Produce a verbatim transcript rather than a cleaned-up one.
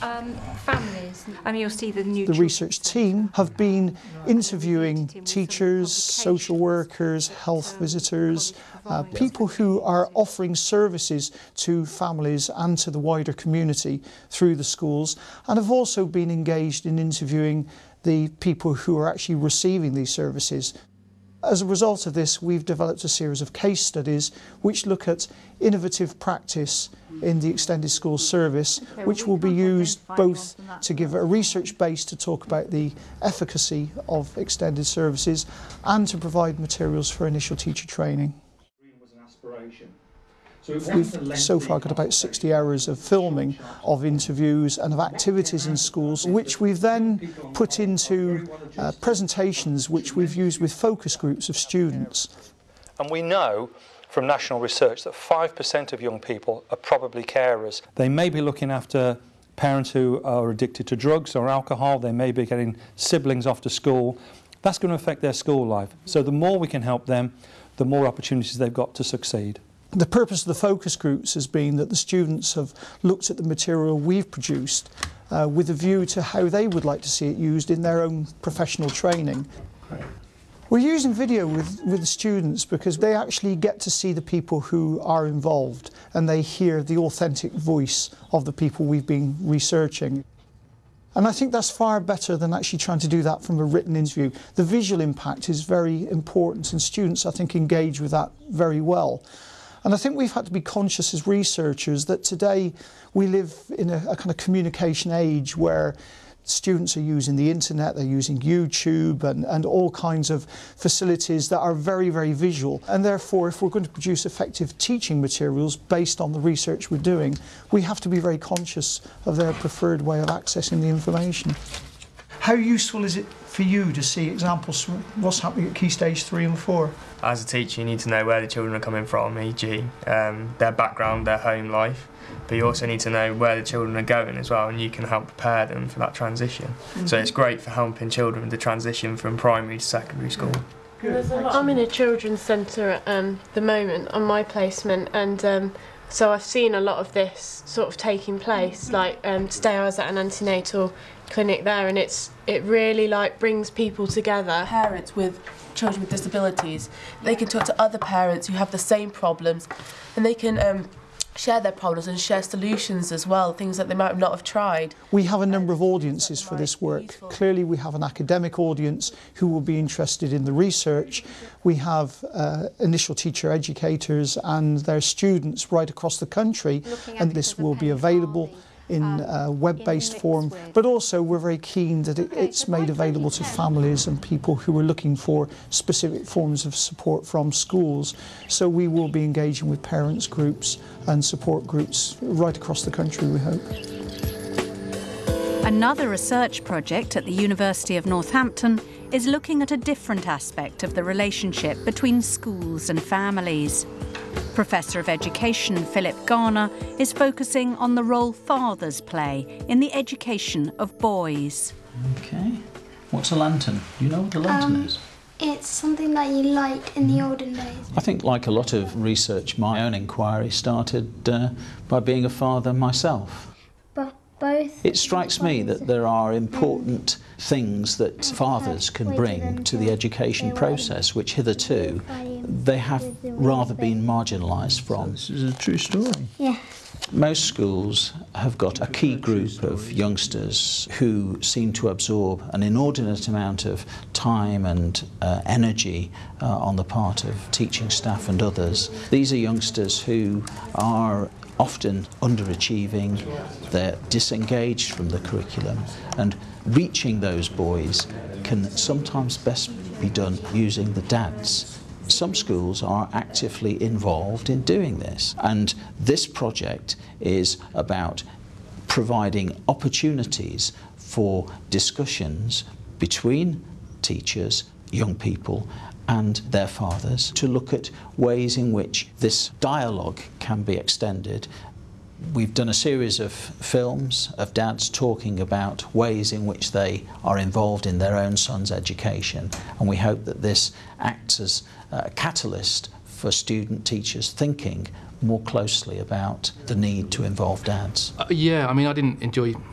um, families. And you'll see the new. The research team have been interviewing teachers, social workers, health visitors, uh, people who are offering services to families and to the wider community through the schools, and have also been engaged in interviewing the people who are actually receiving these services. As a result of this, we've developed a series of case studies which look at innovative practice in the extended school service, which will be used both to give a research base to talk about the efficacy of extended services and to provide materials for initial teacher training. We've so far got about sixty hours of filming of interviews and of activities in schools, which we've then put into uh, presentations which we've used with focus groups of students. And we know from national research that five percent of young people are probably carers. They may be looking after parents who are addicted to drugs or alcohol, they may be getting siblings off to school. That's going to affect their school life. So the more we can help them, the more opportunities they've got to succeed. The purpose of the focus groups has been that the students have looked at the material we've produced uh, with a view to how they would like to see it used in their own professional training. We're using video with, with the students because they actually get to see the people who are involved and they hear the authentic voice of the people we've been researching. And I think that's far better than actually trying to do that from a written interview. The visual impact is very important and students, I think, engage with that very well. And I think we've had to be conscious as researchers that today we live in a, a kind of communication age where students are using the internet, they're using YouTube and, and all kinds of facilities that are very, very visual. And therefore, if we're going to produce effective teaching materials based on the research we're doing, we have to be very conscious of their preferred way of accessing the information. How useful is it for you to see examples from what's happening at Key Stage three and four? As a teacher, you need to know where the children are coming from, for example um, their background, their home life, but you also need to know where the children are going as well, and you can help prepare them for that transition. Mm-hmm. So it's great for helping children to transition from primary to secondary school. Good. I'm in a children's centre at um, the moment on my placement, and um, so I've seen a lot of this sort of taking place. Like um, today I was at an antenatal clinic there, and it's it really like brings people together. Parents with children with disabilities, they can talk to other parents who have the same problems, and they can um, share their problems and share solutions as well, things that they might not have tried. We have a number of audiences for this work. Clearly we have an academic audience who will be interested in the research. We have uh, initial teacher educators and their students right across the country, and this will be available in uh, web-based form, but also we're very keen that it, it's made available to families and people who are looking for specific forms of support from schools. So we will be engaging with parents groups and support groups right across the country, we hope. Another research project at the University of Northampton is looking at a different aspect of the relationship between schools and families. Professor of Education Philip Garner is focusing on the role fathers play in the education of boys. Okay. What's a lantern? Do you know what a lantern um, is? It's something that you light in the olden days. I think, like a lot of research, my own inquiry started uh, by being a father myself. But both. It strikes me that there are important things that fathers can bring to the education process, which hitherto they have rather been marginalised from. This is a true story. Yeah. Most schools have got a key group of youngsters who seem to absorb an inordinate amount of time and uh, energy uh, on the part of teaching staff and others. These are youngsters who are often underachieving, they're disengaged from the curriculum, and reaching those boys can sometimes best be done using the dads. Some schools are actively involved in doing this, and this project is about providing opportunities for discussions between teachers, young people and their fathers to look at ways in which this dialogue can be extended. We've done a series of films of dads talking about ways in which they are involved in their own son's education, and we hope that this acts as a catalyst for student teachers thinking more closely about the need to involve dads. Uh, yeah, I mean, I didn't enjoy